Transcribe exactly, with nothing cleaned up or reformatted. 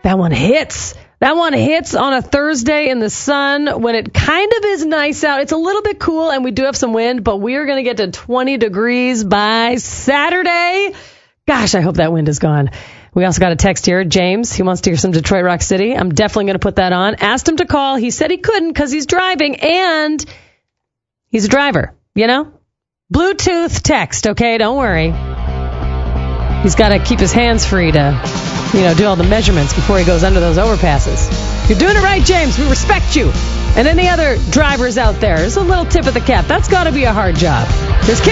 That one hits. That one hits on a Thursday in the sun when it kind of is nice out. It's a little bit cool, and we do have some wind, but we are going to get to twenty degrees by Saturday. Gosh, I hope that wind is gone. We also got a text here. James, he wants to hear some Detroit Rock City. I'm definitely going to put that on. Asked him to call. He said he couldn't because he's driving, and he's a driver, you know? Bluetooth text, okay? Don't worry. He's got to keep his hands free to, you know, do all the measurements before he goes under those overpasses. You're doing it right, James. We respect you. And any other drivers out there, there's a little tip of the cap. That's got to be a hard job. There's